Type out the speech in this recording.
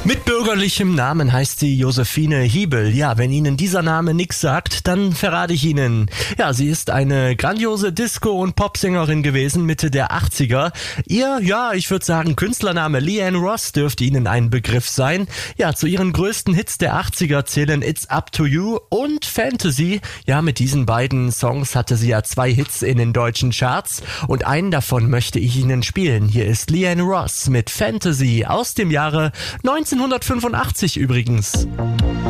Mit bürgerlichem Namen heißt sie Josephine Hiebel. Ja, wenn Ihnen dieser Name nix sagt, dann verrate ich Ihnen. Ja, sie ist eine grandiose Disco- und Popsängerin gewesen, Mitte der 80er. Ihr, ich würde sagen, Künstlername Leanne Ross dürfte Ihnen ein Begriff sein. Ja, zu ihren größten Hits der 80er zählen It's Up to You und Fantasy. Ja, mit diesen beiden Songs hatte sie ja 2 Hits in den deutschen Charts und einen davon möchte ich Ihnen spielen. Hier ist Leanne Ross mit Fantasy aus dem Jahre 1985 übrigens.